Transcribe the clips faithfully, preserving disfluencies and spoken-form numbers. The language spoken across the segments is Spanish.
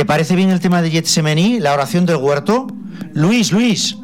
parece bien el tema de Getsemaní, la oración del huerto? Luis, Luis.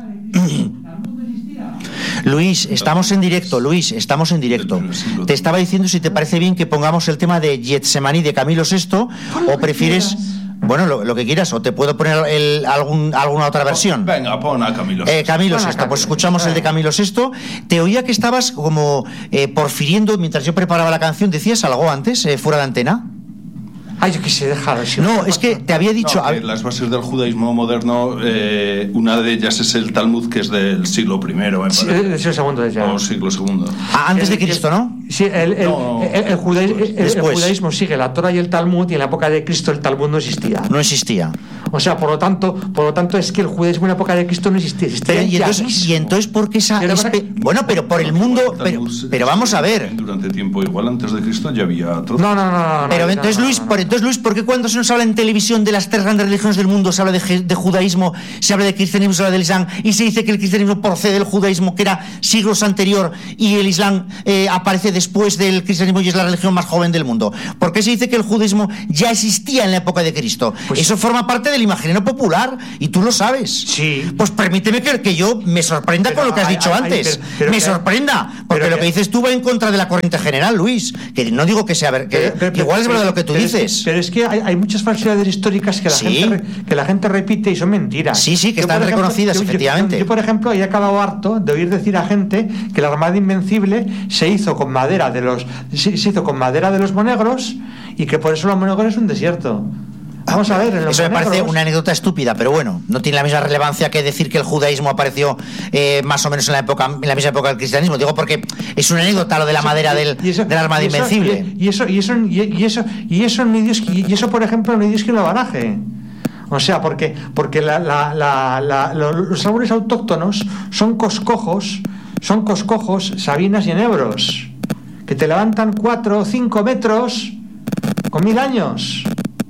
Luis, estamos en directo, Luis, estamos en directo. Te estaba diciendo si te parece bien que pongamos el tema de Getsemaní de Camilo sexto o prefieres... Bueno, lo, lo que quieras, o te puedo poner el, algún, alguna otra versión. Venga, pon a Camilo sexto. Eh, Camilo sexto, pues escuchamos el de Camilo sexto. Te oía que estabas como eh, porfiriendo mientras yo preparaba la canción. ¿Decías algo antes, eh, fuera de antena? Ay, yo que sé, déjalo. Si no, es que te había dicho... No, que las bases del judaísmo moderno, eh, una de ellas es el Talmud, que es del siglo primero, me sí, parece. del siglo segundo ya. O siglo segundo. Ah, antes de Cristo, ¿no? Sí, el, el, no, el, el, judaísmo, el, el después. judaísmo sigue la Torah y el Talmud, y en la época de Cristo el Talmud no existía. No existía. O sea, por lo tanto, por lo tanto es que el judaísmo en la época de Cristo no existía. existía Pero, y, entonces, y entonces, ¿por qué esa... Espe... Bueno, pero por el mundo... Pero, pero vamos a ver. Durante tiempo, igual antes de Cristo ya había otro. No, no, no. no pero no, entonces, no, no, Luis, no, no. Por, entonces, Luis, ¿por qué cuando se nos habla en televisión de las tres grandes religiones del mundo se habla de, de judaísmo, se habla de cristianismo, se habla del islam, y se dice que el cristianismo procede del judaísmo, que era siglos anterior, y el islam eh, aparece después del cristianismo y es la religión más joven del mundo? ¿Por qué se dice que el judaísmo ya existía en la época de Cristo? Pues eso forma parte del imaginario popular y tú lo sabes. Sí. Pues permíteme que, que yo me sorprenda pero, con lo que has ay, dicho ay, antes. Ay, pero, pero, me sorprenda, porque lo que dices tú va en contra de la corriente general, Luis. Que no digo que sea ver, que, pero, pero, que igual pero, es verdad lo que tú pero dices. Es que, pero es que hay, hay muchas falsedades históricas que la, sí. gente, que la gente repite y son mentiras. Sí, sí, que yo, están ejemplo, reconocidas, yo, efectivamente. Yo, yo, por ejemplo, he acabado harto de oír decir a gente que la Armada Invencible se hizo con madera de los se, se hizo con madera de los monegros y que por eso los monegros es un desierto. Vamos a ver, en los eso me monegros... parece una anécdota estúpida, pero bueno, no tiene la misma relevancia que decir que el judaísmo apareció eh, más o menos en la época en la misma época del cristianismo. Digo porque es una anécdota lo de la eso, madera del, y eso, de la Armada y eso, Invencible. Y, y eso y eso y eso y eso no hay Dios, y eso por ejemplo no hay Dios que lo baraje. O sea, porque porque la, la, la, la, los árboles autóctonos son coscojos, son coscojos, sabinas y enebros, que te levantan cuatro o cinco metros con mil años.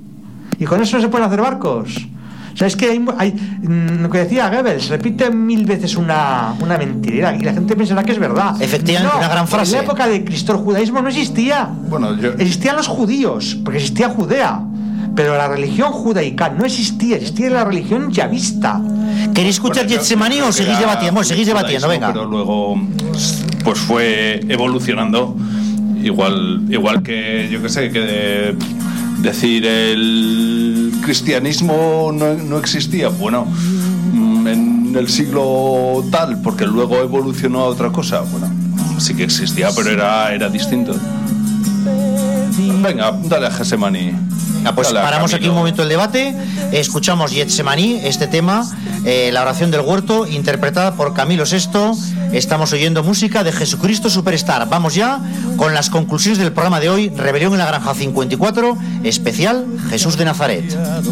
Y con eso no se pueden hacer barcos. O sea, es que hay, hay lo que decía Goebbels, repite mil veces una, una mentira y la gente pensará que es verdad. Efectivamente, no, una gran frase. En la época de Cristo el judaísmo no existía. Bueno, yo... Existían los judíos, porque existía Judea. Pero la religión judaica no existía, existía la religión yavista. ¿Queréis escuchar bueno, Getsemaní o seguís debatiendo? Bueno, seguís debatiendo, venga. Pero luego pues fue evolucionando. Igual, igual que, yo qué sé, que de... decir el cristianismo no, no existía, bueno, en el siglo tal, porque luego evolucionó a otra cosa, bueno, sí que existía, pero era, era distinto. Venga, dale a Getsemaní. Ah, pues dale paramos aquí un momento el debate, escuchamos Getsemaní, este tema, eh, la oración del huerto, interpretada por Camilo sexto. Estamos oyendo música de Jesucristo Superstar. Vamos ya con las conclusiones del programa de hoy, Rebelión en la Granja cincuenta y cuatro, especial Jesús de Nazaret.